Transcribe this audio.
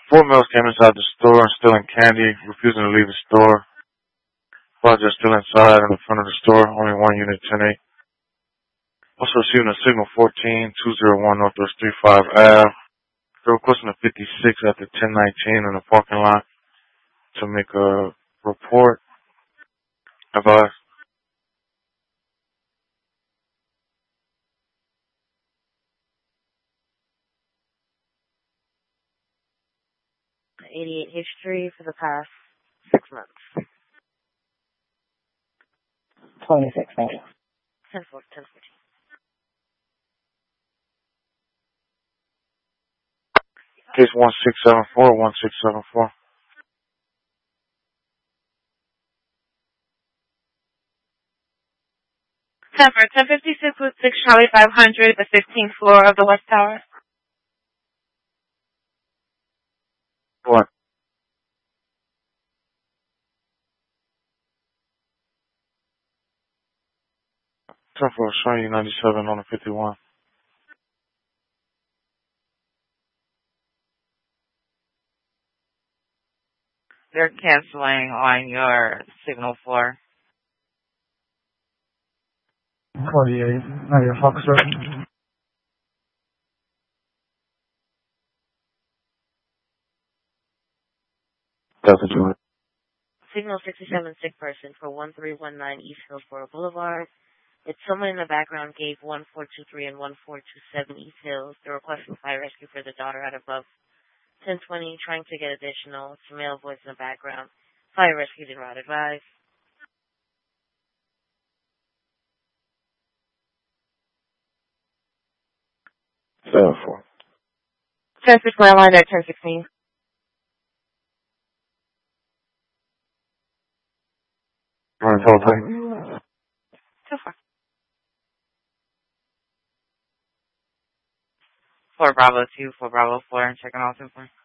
Four males came inside the store stealing candy, refusing to leave the store. While they're still inside in the front of the store, only one unit 10-8. Also receiving a signal 14-201 Northwest 35 Ave. They're requesting a 56 at the 1019 in the parking lot to make a report. Advise. 88 history for the past 6 months. 26, thank you. 1014. Case 1674. 1056 with 6 Charlie 500, the 15th floor of the West Tower. What? 10-4, showing you 97 on the 51. They're canceling on your signal 4. 48, Foxtrot. Delta Joint. Signal 67, sick person for 1319 East Hillsborough Boulevard. It's someone in the background gave 1423 and 1427 East Hills. The request for fire rescue for the daughter at above 1020, trying to get additional. It's a male voice in the background. Fire rescue did not advise. 7-4. 10-6 landline at 1016. Running telephone. So far. 4 Bravo 2, 4 Bravo 4, checking all 2 4.